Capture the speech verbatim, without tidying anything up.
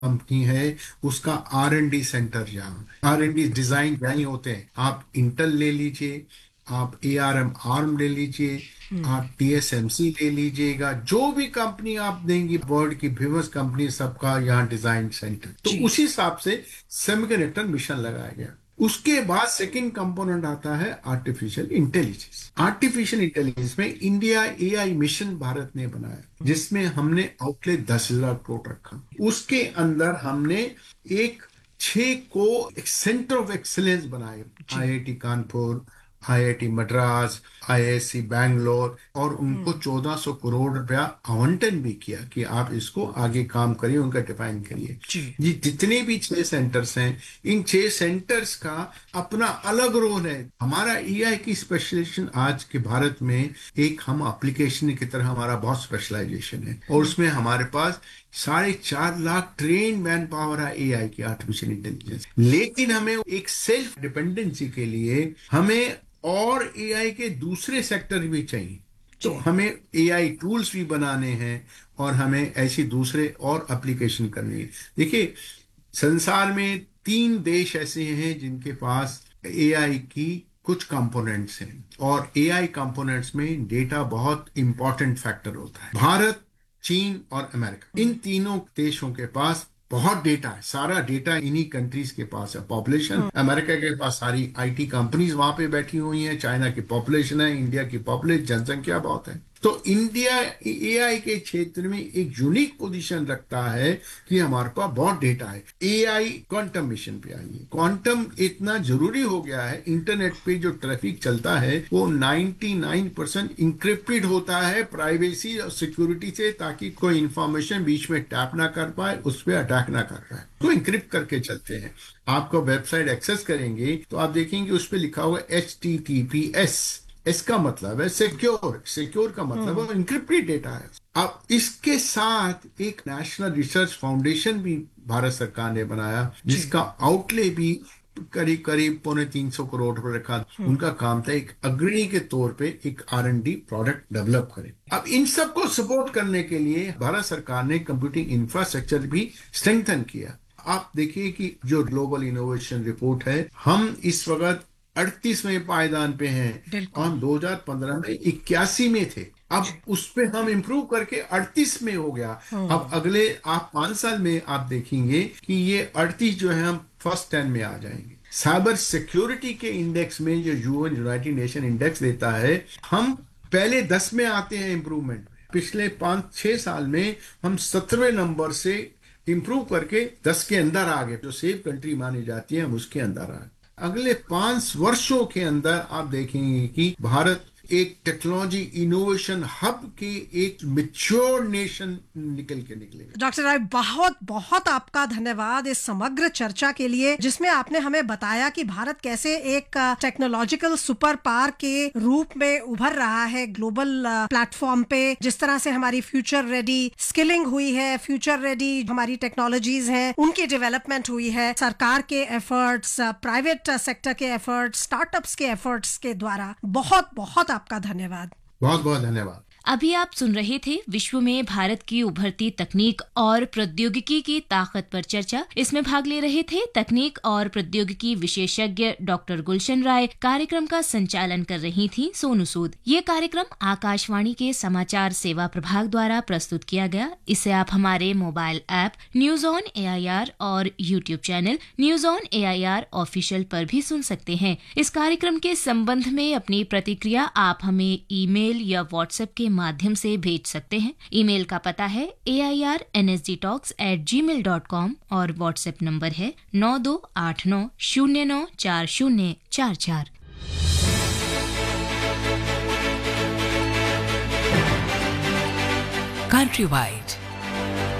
Company है उसका are and D centre जहाँ आर एंड डी डिजाइन यहीं होते हैं। आप इंटेल ले लीजिए, आप ए आर एम आर्म ले लीजिए, आप टी एस एम सी ले लीजिएगा, जो भी कंपनी आप देंगी वर्ल्ड की फेमस कंपनी सबका यहाँ डिजाइन सेंटर। तो जी। उसी हिसाब से सेमीकंडक्टर मिशन लगाया गया। उसके बाद सेकंड कंपोनेंट आता है आर्टिफिशियल इंटेलिजेंस। आर्टिफिशियल इंटेलिजेंस में इंडिया ए आई मिशन भारत ने बनाया, जिसमें हमने आउटले दस हजार करोड़ रखा। उसके अंदर हमने एक छह को एक सेंटर ऑफ एक्सीलेंस बनाए, जी। आई I T Kanpur, I I T Madras, आई आई सी बैंगलोर, और उनको हम्म। चौदह सौ करोड़ रुपया आवंटन भी किया कि आप इसको आगे काम करिए, उनका डिफाइन करिए। जी। ये जितने भी छह सेंटर्स हैं, इन छह सेंटर्स का अपना अलग रोल है। हमारा ए आई की स्पेशलाइजेशन आज के भारत में, एक हम एप्लीकेशन की तरह हमारा बहुत स्पेशलाइजेशन है, और उसमें हमारे पास साढ़े चार लाख ट्रेन मैन पावर है ए आई की, आर्टिफिशियल इंटेलिजेंस। लेकिन हमें एक सेल्फ डिपेंडेंसी के लिए हमें और ए आई के दूसरे सेक्टर भी चाहिए। तो जी। हमें ए आई टूल्स भी बनाने हैं, और हमें ऐसी दूसरे और एप्लीकेशन करनी है। देखिए, संसार में तीन देश ऐसे हैं जिनके पास ए आई की कुछ कंपोनेंट्स हैं, और ए आई कंपोनेंट्स में डेटा बहुत इंपॉर्टेंट फैक्टर होता है। भारत, चीन और अमेरिका, इन तीनों देशों के पास बहुत डेटा है। सारा डेटा इन्हीं कंट्रीज के पास है। पॉपुलेशन अमेरिका के पास सारी आई टी कंपनीज वहां पे बैठी हुई हैं, चाइना की पॉपुलेशन है, इंडिया की पॉपुलेशन जनसंख्या बहुत है। तो इंडिया ए आई के क्षेत्र में एक यूनिक पोजीशन रखता है कि हमारे पास बहुत डेटा है। ए आई क्वांटम मिशन पे आई है। क्वांटम इतना जरूरी हो गया है, इंटरनेट पे जो ट्रैफिक चलता है वो निन्यानवे परसेंट इंक्रिप्टेड होता है प्राइवेसी और सिक्योरिटी से, ताकि कोई इंफॉर्मेशन बीच में टैप ना कर पाए, उस पर अटैक ना कर पाए। तो इंक्रिप्ट करके चलते हैं। आपका वेबसाइट एक्सेस करेंगे तो आप देखेंगे उस पर लिखा हुआ H T T P S. इसका मतलब है सिक्योर। सिक्योर का मतलब है इंक्रिप्टेड डेटा है। अब इसके साथ एक नेशनल रिसर्च फाउंडेशन भी भारत सरकार ने बनाया, जी। जिसका आउटले भी करीब करीब पौने तीन सौ करोड़ रुपए रखा। उनका काम था एक अग्रणी के तौर पे एक are and D product develop करें। अब इन सबको सपोर्ट करने के लिए भारत सरकार ने कंप्यूटिंग इंफ्रास्ट्रक्चर भी स्ट्रेंथन किया। आप देखिए कि जो ग्लोबल इनोवेशन रिपोर्ट है, हम इस वक्त अड़तीसवें पायदान पे हैं, और हम दो हजार पंद्रह में इक्यासी में थे। अब उस पे हम इम्प्रूव करके अड़तीस में हो गया। अब अगले आप पांच साल में आप देखेंगे कि ये अड़तीस जो है हम फर्स्ट टेन में आ जाएंगे। साइबर सिक्योरिटी के इंडेक्स में जो यूएन यूनाइटेड नेशन इंडेक्स देता है, हम पहले दस में आते हैं इम्प्रूवमेंट। पिछले पांच छह साल में हम सत्रहवें नंबर से इम्प्रूव करके दस के अंदर आ गए। जो सेफ कंट्री मानी जाती है हम उसके अंदर आ गए। अगले पांच वर्षों के अंदर आप देखेंगे कि भारत एक टेक्नोलॉजी इनोवेशन हब के एक मैच्योर नेशन निकल के निकलेगा। डॉक्टर राय, बहुत बहुत आपका धन्यवाद इस समग्र चर्चा के लिए, जिसमें आपने हमें बताया कि भारत कैसे एक टेक्नोलॉजिकल सुपर पावर के रूप में उभर रहा है ग्लोबल प्लेटफॉर्म पे। जिस तरह से हमारी फ्यूचर रेडी स्किलिंग हुई है, फ्यूचर रेडी हमारी टेक्नोलॉजीज हैं, उनकी डेवलपमेंट हुई है सरकार के एफर्ट्स, प्राइवेट सेक्टर के एफर्ट्स, स्टार्टअप्स के एफर्ट्स के द्वारा। बहुत बहुत आपका धन्यवाद। बहुत बहुत धन्यवाद। अभी आप सुन रहे थे विश्व में भारत की उभरती तकनीक और प्रौद्योगिकी की ताकत पर चर्चा। इसमें भाग ले रहे थे तकनीक और प्रौद्योगिकी विशेषज्ञ डॉक्टर गुलशन राय। कार्यक्रम का संचालन कर रही थी सोनू सूद। ये कार्यक्रम आकाशवाणी के समाचार सेवा प्रभाग द्वारा प्रस्तुत किया गया। इसे आप हमारे mobile app news on A I R और YouTube channel news on A I R official पर भी सुन सकते हैं। इस कार्यक्रम के संबंध में अपनी प्रतिक्रिया आप हमें ईमेल या व्हाट्सएप के माध्यम से भेज सकते हैं। ईमेल का पता है ए I R N S D talks eight ji mail dot com और व्हाट्सएप नंबर है नौ दो आठ नौ शून्य नौ चार शून्य चार चार। Countrywide